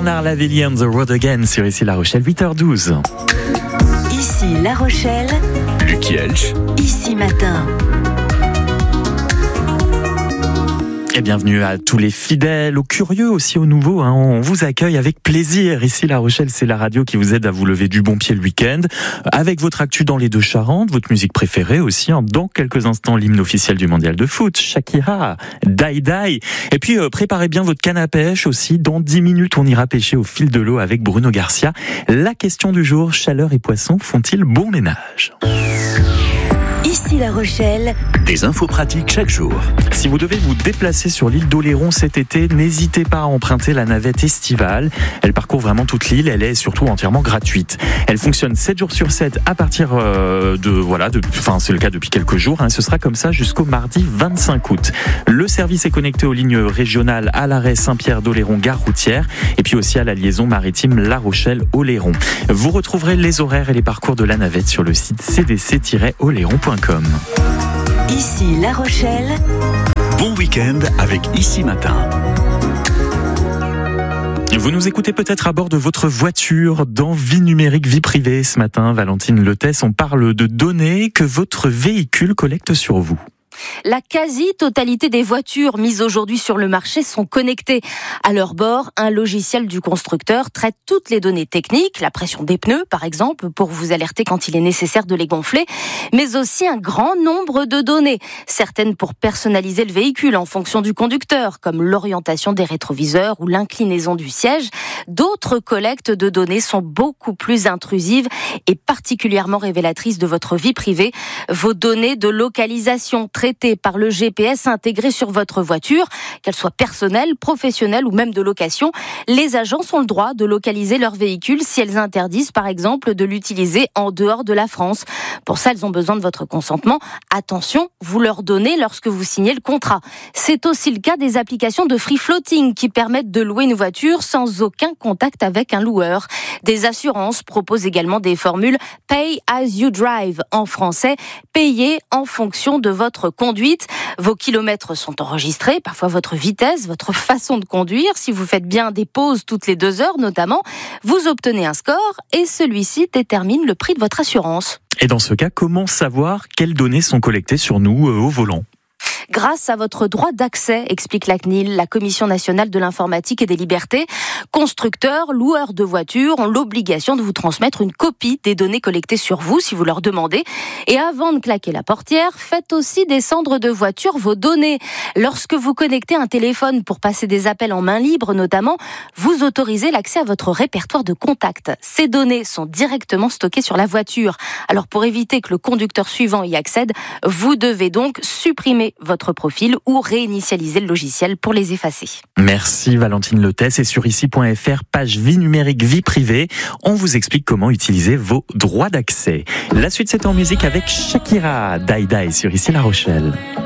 Bernard Lavilliers and the Road Again sur Ici La Rochelle, 8h12. Ici La Rochelle, Luc Elch. Ici Matin. Et bienvenue à tous les fidèles, aux curieux aussi, aux nouveaux. On vous accueille avec plaisir. Ici La Rochelle, c'est la radio qui vous aide à vous lever du bon pied le week-end. Avec votre actu dans les deux Charentes, votre musique préférée aussi. Dans quelques instants, l'hymne officiel du mondial de foot, Shakira, Die Die. Et puis, préparez bien votre canne à pêche aussi. Dans 10 minutes, on ira pêcher au fil de l'eau avec Bruno Garcia. La question du jour, chaleur et poissons font-ils bon ménage ? Ici La Rochelle, Des infos pratiques chaque jour. Si vous devez vous déplacer sur l'île d'Oléron cet été, n'hésitez pas à emprunter la navette estivale. Elle parcourt vraiment toute l'île, elle est surtout entièrement gratuite. Elle fonctionne 7 jours sur 7 à partir c'est le cas depuis quelques jours. Ce sera comme ça jusqu'au mardi 25 août. Le service est connecté aux lignes régionales à l'arrêt Saint-Pierre d'Oléron, gare routière, et puis aussi à la liaison maritime La Rochelle-Oléron. Vous retrouverez les horaires et les parcours de la navette sur le site cdc-oléron.com. Ici La Rochelle. Bon week-end avec Ici Matin. Vous nous écoutez peut-être à bord de votre voiture dans Vie numérique, vie privée. Ce matin, Valentine Letès, on parle de données que votre véhicule collecte sur vous. La quasi-totalité des voitures mises aujourd'hui sur le marché sont connectées. À leur bord, un logiciel du constructeur traite toutes les données techniques, la pression des pneus par exemple, pour vous alerter quand il est nécessaire de les gonfler, mais aussi un grand nombre de données, certaines pour personnaliser le véhicule en fonction du conducteur, comme l'orientation des rétroviseurs ou l'inclinaison du siège. D'autres collectes de données sont beaucoup plus intrusives et particulièrement révélatrices de votre vie privée. Vos données de localisation traitées par le GPS intégré sur votre voiture, qu'elle soit personnelle, professionnelle ou même de location. Les agences ont le droit de localiser leur véhicule si elles interdisent par exemple de l'utiliser en dehors de la France. Pour ça, elles ont besoin de votre consentement. Attention, vous leur donnez lorsque vous signez le contrat. C'est aussi le cas des applications de free floating qui permettent de louer une voiture sans aucun contact avec un loueur. Des assurances proposent également des formules Pay as you drive, en français, payer en fonction de votre conduite. Vos kilomètres sont enregistrés, parfois votre vitesse, votre façon de conduire. Si vous faites bien des pauses toutes les 2 heures notamment, vous obtenez un score et celui-ci détermine le prix de votre assurance. Et dans ce cas, comment savoir quelles données sont collectées sur nous au volant ? Grâce à votre droit d'accès, explique la CNIL, la Commission nationale de l'informatique et des libertés. Constructeurs, loueurs de voitures ont l'obligation de vous transmettre une copie des données collectées sur vous si vous leur demandez. Et avant de claquer la portière, faites aussi descendre de voiture vos données. Lorsque vous connectez un téléphone pour passer des appels en main libre notamment, vous autorisez l'accès à votre répertoire de contacts. Ces données sont directement stockées sur la voiture. Alors pour éviter que le conducteur suivant y accède, vous devez donc supprimer votre profil ou réinitialiser le logiciel pour les effacer. Merci Valentine Letès. Et sur ici.fr, page vie numérique, vie privée, on vous explique comment utiliser vos droits d'accès. La suite, c'est en musique avec Shakira, Die Die sur Ici La Rochelle.